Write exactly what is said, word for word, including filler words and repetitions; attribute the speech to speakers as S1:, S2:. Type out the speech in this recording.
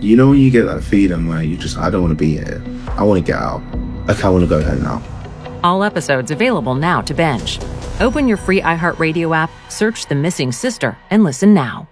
S1: You know when you get that feeling where you just, I don't want to be here. I want to get out. Like, I want to go home now.
S2: All episodes available now to binge. Open your free iHeartRadio app, search The Missing Sister, and listen now.